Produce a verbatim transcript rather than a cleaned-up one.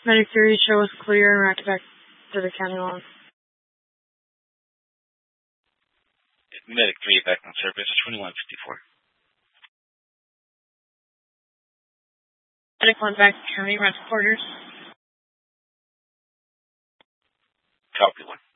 Medic three, show us clear and route back to the county line. Medic three, back on service, twenty-one fifty-four. Medic one, back to county, route to quarters. Copy one.